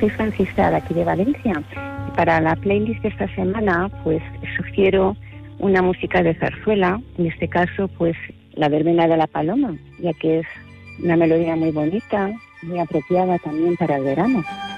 soy Francisca, de aquí de Valencia. Y para la playlist de esta semana, pues sugiero una música de zarzuela, en este caso, pues la verbena de la paloma, ya que es una melodía muy bonita, muy apropiada también para el verano.